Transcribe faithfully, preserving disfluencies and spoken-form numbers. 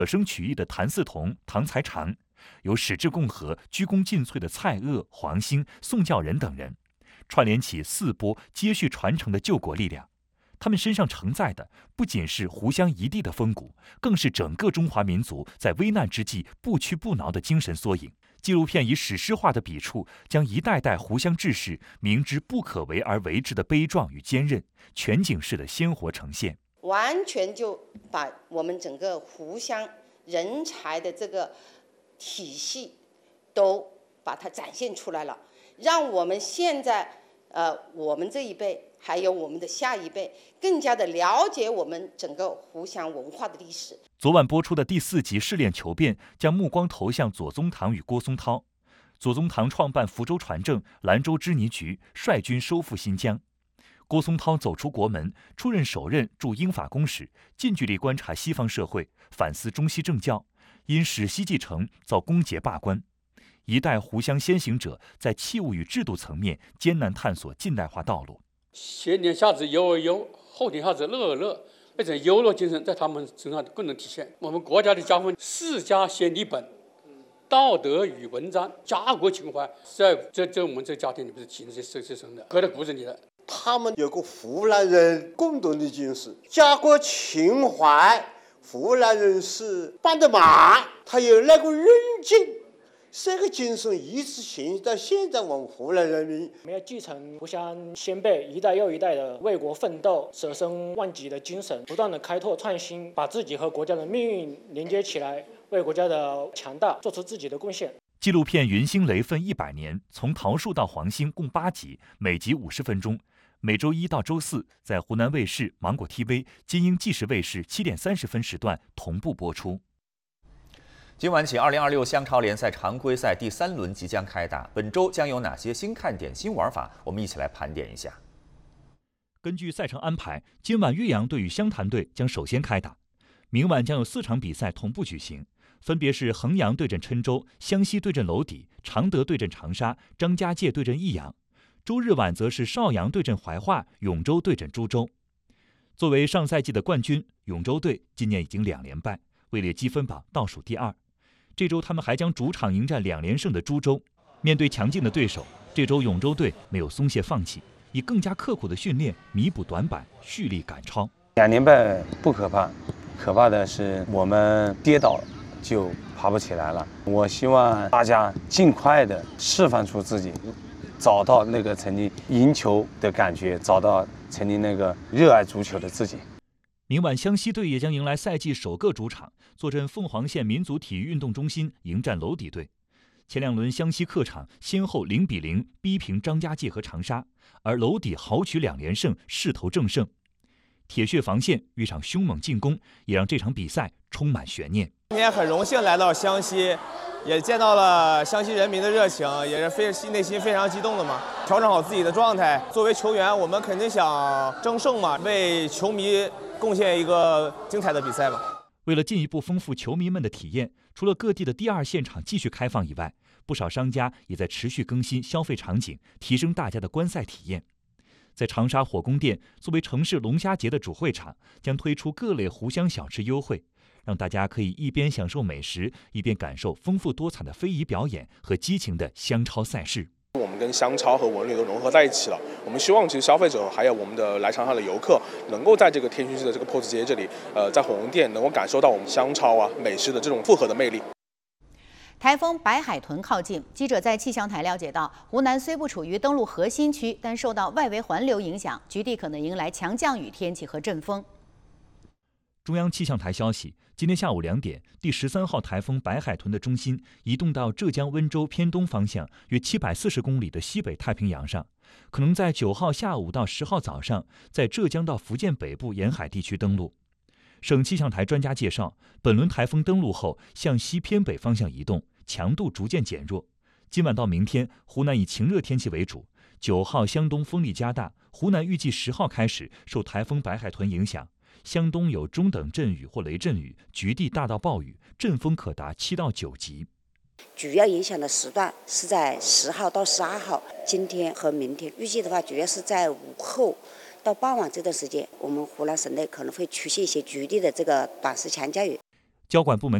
舍生取义的谭嗣同、唐才常，有矢志共和、鞠躬尽瘁的蔡锷、黄兴、宋教仁等人，串联起四波接续传承的救国力量。他们身上承载的不仅是湖湘一地的风骨，更是整个中华民族在危难之际不屈不挠的精神缩影。纪录片以史诗化的笔触，将一代代湖湘志士明知不可为而为之的悲壮与坚韧，全景式的鲜活呈现， 完全就把我们整个湖湘人才的这个体系都把它展现出来了，让我们现在呃我们这一辈还有我们的下一辈更加的了解我们整个湖湘文化的历史。 昨晚播出的第四集《试炼求变》将目光投向左宗棠与郭松涛。左宗棠创办福州船政、兰州织泥局，率军收复新疆。郭松涛走出国门，出任首任驻英法公使，近距离观察西方社会，反思中西政教，因史西继承遭公节罢官。一代湖湘先行者在器物与制度层面艰难探索近代化道路。 先天下之忧而忧，后天下之乐而乐，那种忧乐精神在他们身上更能体现。我们国家的家风，世家先立本，道德与文章，家国情怀，在这这我们这家庭里面是体现这这生的，刻在骨子里的。 他们有个湖南人共同的精神，家国情怀。湖南人是搬的马，他有那个韧劲。这个精神一直延续到现在，我们湖南人民， 我们要继承湖湘先辈一代又一代的为国奋斗、舍生忘己的精神，不断的开拓创新，把自己和国家的命运连接起来，为国家的强大做出自己的贡献。 纪录片《云兴雷奋一百年》从桃树到黄兴共八集，每集五十分钟，每周一到周四在湖南卫视、芒果 T V、金鹰纪实卫视七点三十分时段同步播出。 今晚起，二零二六湘超联赛常规赛第三轮即将开打。本周将有哪些新看点、新玩法？我们一起来盘点一下。 根据赛程安排，今晚岳阳队与湘潭队将首先开打。明晚将有四场比赛同步举行，分别是衡阳对阵郴州、湘西对阵娄底、常德对阵长沙、张家界对阵益阳。周日晚则是邵阳对阵怀化、永州对阵株洲。作为上赛季的冠军，永州队今年已经两连败，位列积分榜倒数第二。这周他们还将主场迎战两连胜的株洲。面对强劲的对手，这周永州队没有松懈放弃，以更加刻苦的训练弥补短板，蓄力赶超。 两连败不可怕，可怕的是我们跌倒就爬不起来了。我希望大家尽快的释放出自己，找到那个曾经赢球的感觉，找到曾经那个热爱足球的自己。 明晚湘西队也将迎来赛季首个主场，坐镇凤凰县民族体育运动中心迎战娄底队。前两轮湘西客场先后零比零逼平张家界和长沙，而娄底豪取两连胜，势头正盛。铁血防线遇上凶猛进攻，也让这场比赛充满悬念。 今天很荣幸来到湘西，也见到了湘西人民的热情，也是非内心非常激动的嘛。调整好自己的状态，作为球员，我们肯定想争胜嘛，为球迷贡献一个精彩的比赛吧。 为了进一步丰富球迷们的体验，除了各地的第二现场继续开放以外，不少商家也在持续更新消费场景，提升大家的观赛体验。在长沙火宫殿，作为城市龙虾节的主会场，将推出各类湖湘小吃优惠，让大家可以一边享受美食，一边感受丰富多彩的非遗表演和激情的湘超赛事。 我们跟湘超和文旅都融合在一起了。我们希望其实消费者还有我们的来长沙的游客，能够在这个天虚市的这个 P O S 节这里，呃，在火宫殿能够感受到我们湘超啊美食的这种复合的魅力。 台风白海豚靠近，记者在气象台了解到，湖南虽不处于登陆核心区，但受到外围环流影响，局地可能迎来强降雨天气和阵风。 中央气象台消息，今天下午两点，第十三号台风白海豚的中心移动到浙江温州偏东方向约七百四十公里的西北太平洋上，可能在九号下午到十号早上在浙江到福建北部沿海地区登陆。省气象台专家介绍，本轮台风登陆后向西偏北方向移动，强度逐渐减弱。今晚到明天，湖南以晴热天气为主。九号湘东风力加大，湖南预计十号开始受台风白海豚影响，湘东有中等阵雨或雷阵雨，局地大到暴雨，阵风可达七到九级。 主要影响的时段是在十号到十二号，今天和明天预计的话，主要是在午后到傍晚这段时间，我们湖南省内可能会出现一些局地的这个短时强降雨。 交管部门